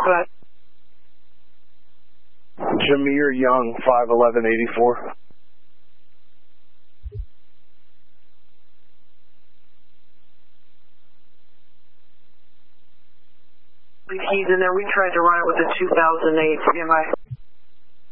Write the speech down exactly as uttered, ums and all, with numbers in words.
Go ahead. Jameer Young, five eleven eighty-four. He's in there. We tried to run it with a two thousand eight M I.